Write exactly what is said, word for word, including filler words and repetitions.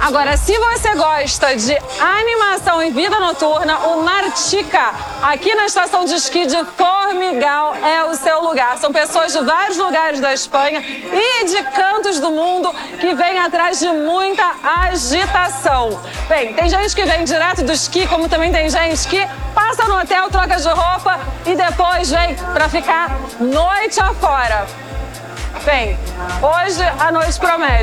Agora, se você gosta de animação e vida noturna, o Martica, aqui na estação de esqui de Formigal, é o seu lugar. São pessoas de vários lugares da Espanha e de cantos do mundo que vêm atrás de muita agitação. Bem, tem gente que vem direto do esqui, como também tem gente que passa no hotel, troca de roupa e depois vem para ficar noite afora. Bem, hoje a noite promete.